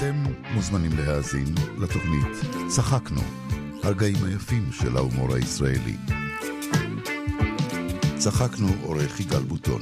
אתם מוזמנים להאזין לתוכנית צחקנו, הרגעים היפים של ההומור הישראלי. צחקנו עורך יגאל בוטון.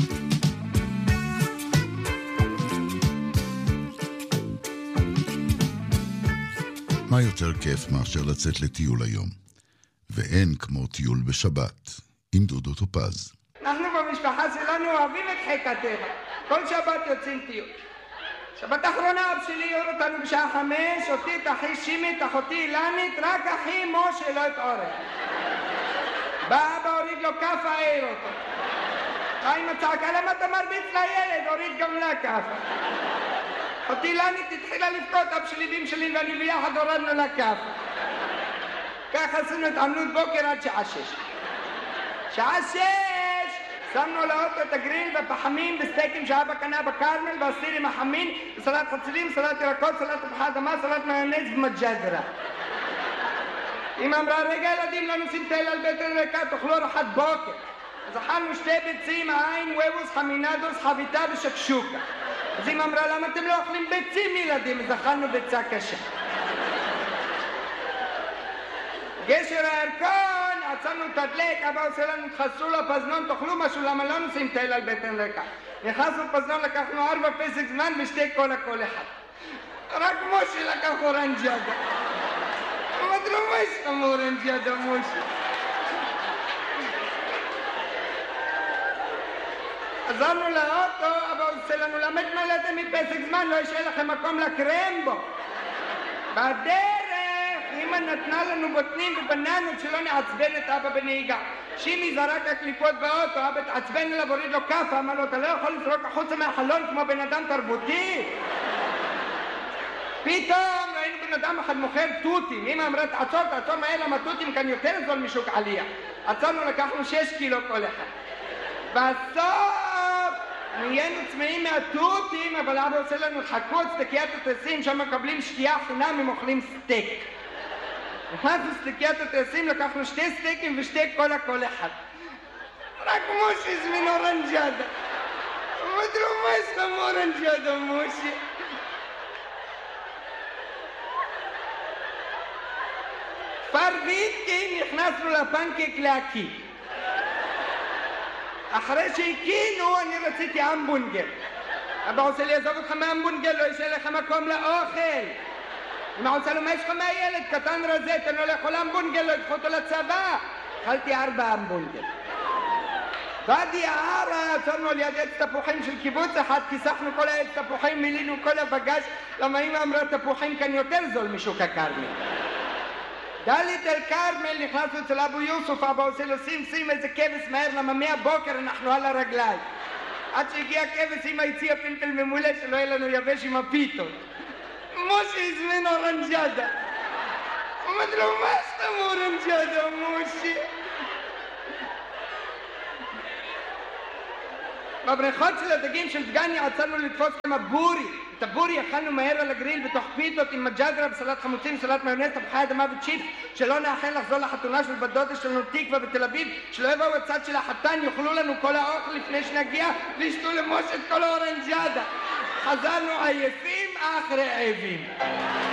מה יותר כיף מאשר לצאת לטיול היום? ואין כמו טיול בשבת, עם דודו טופז. אנחנו במשפחה שלנו אוהבים את חיק הטבע. כל שבת יוצאים טיול. שבת האחרונה אב שלי יור אותנו בשעה 5, אותי, את אחי שימי, את אחותי אילנית, רק אחי משה לא התעורר. בא אבא הוריד לו כף העיר אותו. חיים הצעקה, למה אתה מרביץ לילד? הוריד גם לה כפה. אותי אילנית התחילה לבכות, אב שלי ואם שלי ואני ביחד הורדנו לה כפה. ככה עשינו את עמלות בוקר עד שעה 6. שעה 6! שמנו לאוטו את הגריל והפחמים וסטייקים שאבא קנה בקרמל והסירים החמים וסלט חצילים, סלט ירקות, סלט תפוחי אדמה, סלט מיונז ומג'דרה. אמא אמרה, רגע ילדים, לא נשים תל על בטן ריקה, תאכלו ארוחת בוקר. אז אכלנו 2 ביצים, עין, וובוס, חמינדוס, חביתה ושקשוקה. אז אמא אמרה, למה אתם לא אוכלים ביצים ילדים? אז אכלנו ביצה קשה. גשר הירקון, עצרנו את הדלק, אבא עושה לנו, תחסו לו פזנון, תאכלו משהו, למה לא נשים תל על בטן ריקה? נכנסנו פזנון, לקחנו 4 פסק זמן ושתי קולה כל אחד. רק משה לקח אורנג'אדה. אמרתי לו, מה יש לך אורנג'אדה, משה? עזרנו לאוטו, אבא עושה לנו, למד מלאתם מפסק זמן, לא ישאר לכם מקום לקרמבו. בדרך אמא נתנה לנו בוטנים ובננות שלא נעצבן את אבא בנהיגה. שימי זרק הקליפות באוטו, אבא תעצבן אליו, הוריד לו כפה, אמר לו, אתה לא יכול לזרוק החוצה מהחלון כמו בן אדם תרבותי? פתאום ראינו בן אדם אחד מוכר תותים. אמא אמרה, תעצור מהר, למה תותים כאן יותר זול משוק עליה. עצרנו, לקחנו 6 קילו כל אחד. בסוף נהיינו צמאים מהתותים, אבל אבא עושה לנו חכות, סטקיית הטסים, שם מקבלים שתייה חינם אם אוכלים סטייק. נכנסנו סטקיית הטסים, לקחנו 2 סטייקים ו2 קולה כל אחד. רק משה הזמין אורנג'אדה. אמרתי לו, מה יש לך אורנג'אדה, משה? פרביטקי, נכנסנו לפנקק להקיא. אחרי שהקינו, אני רציתי המבורגר. אבא עושה לי, עזוב אותך מהמבורגר, לא יש לך מקום לאוכל. אמא עושה לו, מה יש לך מהילד? קטן רזה, תן לו לאכול המבורגר, לא יקחו אותו לצבא. אכלתי 4 המבורגר. ואדי הערה, עצרנו על יד עץ תפוחים של קיבוץ אחד, כיסחנו כל העץ תפוחים, מילינו כל הבגש, למה אמא אמרה, תפוחים כאן יותר זול משוק הכרמל. דלית אל כרמל, נכנסנו אצל אבו יוסוף, אבא עושה לו, שים איזה כבש מהר, למה מהבוקר אנחנו על הרגליים. עד שהגיע כבש, אמא הציעה פלפל ממולא, שלא יהיה לנו יבש עם הפיתות. משה הזמין אורנג'אדה. אמרתי לו, מה יש לך אורנג'אדה, משה? בבריכות של הדגים של דגניה עצרנו לתפוס כמה בורי. את הבורי אכלנו מהר על הגריל בתוך פיתות עם מג'דרה וסלט חמוצים, סלט מיונז, תפוחי אדמה וצ'יפס, שלא נאחל לחזור לחתונה של בת דודה שלנו תקווה בתל אביב, שלא יבואו הצד של החתן, יאכלו לנו כל האוכל לפני שנגיע, וישתו למשה את כל האורנג'אדה. חזרנו עייפים אך רעבים.